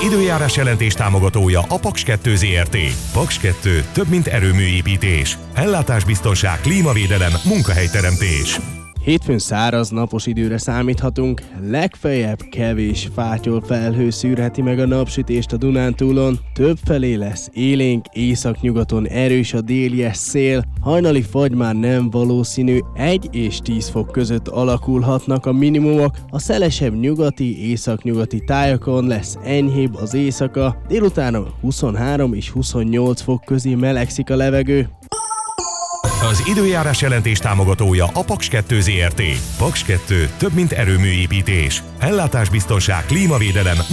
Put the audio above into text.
időjárás jelentés támogatója a Paks 2 Zrt. Paks 2 több mint erőműépítés. Ellátásbiztonság, klímavédelem, munkahelyteremtés. Hétfőn száraz, napos időre számíthatunk, legfeljebb kevés fátyol felhő szűrheti meg a napsütést a Dunántúlon, többfelé lesz élénk, északnyugaton erős a délies szél, hajnali fagy már nem valószínű, 1 és 10 fok között alakulhatnak a minimumok, a szelesebb nyugati, északnyugati tájakon lesz enyhébb az éjszaka, délután 23 és 28 fok közé melegszik a levegő. Az időjárás jelentés támogatója a Paks 2 Zrt. Paks 2 több mint erőműépítés. Ellátásbiztonság, klímavédelem,